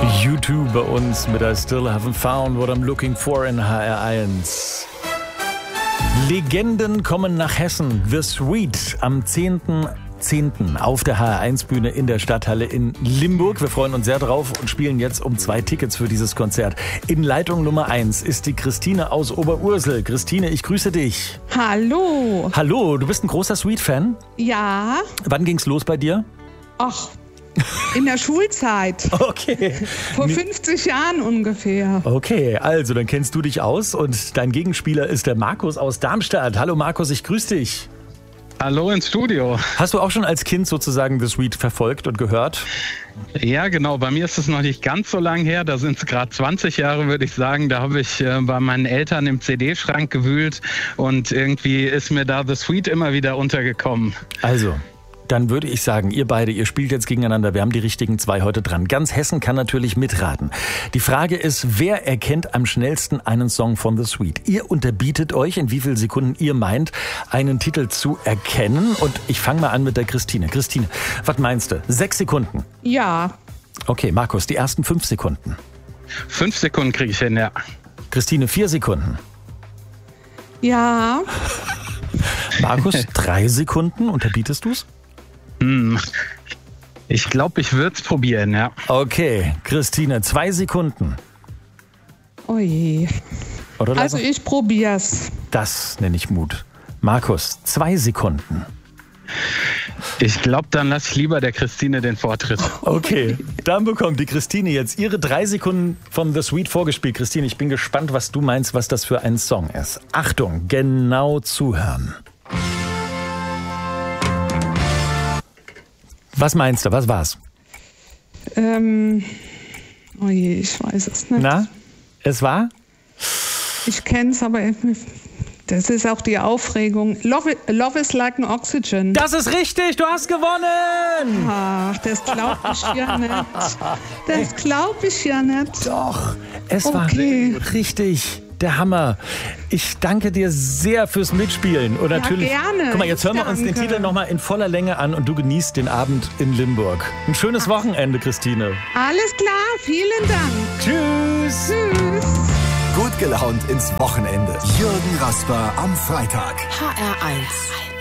U2 bei uns mit I Still Haven't Found What I'm Looking For in HR1. Legenden kommen nach Hessen. The Sweet am 10.10. auf der HR1-Bühne in der Stadthalle in Limburg. Wir freuen uns sehr drauf und spielen jetzt um 2 Tickets für dieses Konzert. In Leitung Nummer 1 ist die Christine aus Oberursel. Christine, ich grüße dich. Hallo. Hallo, du bist ein großer Sweet-Fan? Ja. Wann ging's los bei dir? Ach, in der Schulzeit. Okay. Vor 50 Jahren ungefähr. Okay, also dann kennst du dich aus und dein Gegenspieler ist der Markus aus Darmstadt. Hallo Markus, ich grüße dich. Hallo ins Studio. Hast du auch schon als Kind sozusagen The Sweet verfolgt und gehört? Ja, genau. Bei mir ist es noch nicht ganz so lang her. Da sind es gerade 20 Jahre, würde ich sagen. Da habe ich bei meinen Eltern im CD-Schrank gewühlt und irgendwie ist mir da The Sweet immer wieder untergekommen. Also, dann würde ich sagen, ihr beide, ihr spielt jetzt gegeneinander. Wir haben die richtigen 2 heute dran. Ganz Hessen kann natürlich mitraten. Die Frage ist, wer erkennt am schnellsten einen Song von The Sweet? Ihr unterbietet euch, in wie vielen Sekunden ihr meint, einen Titel zu erkennen. Und ich fange mal an mit der Christine. Christine, was meinst du? 6 Sekunden? Ja. Okay, Markus, die ersten 5 Sekunden. 5 Sekunden kriege ich hin, ja. Christine, 4 Sekunden. Ja. Markus, 3 Sekunden. Unterbietest du's? Ich glaube, ich würde es probieren, ja. Okay, Christine, 2 Sekunden. Oh je. Oder Also ich probier's. das nenne ich Mut. Markus, 2 Sekunden. Ich glaube, dann lasse ich lieber der Christine den Vortritt. Okay, dann bekommt die Christine jetzt ihre 3 Sekunden von The Sweet vorgespielt. Christine, ich bin gespannt, was du meinst, was das für ein Song ist. Achtung, genau zuhören. Was meinst du? Was war's? Oh je, ich weiß es nicht. Na, es war? Ich kenn's, aber das ist auch die Aufregung. Love is like an oxygen. Das ist richtig, du hast gewonnen! Ach, das glaub ich ja nicht. Das glaub ich ja nicht. Doch, es Okay. war richtig. Der Hammer. Ich danke dir sehr fürs Mitspielen. Und natürlich, gerne. Guck mal, jetzt hören wir uns den Danke. Titel nochmal in voller Länge an und du genießt den Abend in Limburg. Ein schönes Wochenende, Christine. Alles klar, vielen Dank. Tschüss. Tschüss. Gut gelaunt ins Wochenende. Jürgen Rasper am Freitag. HR1.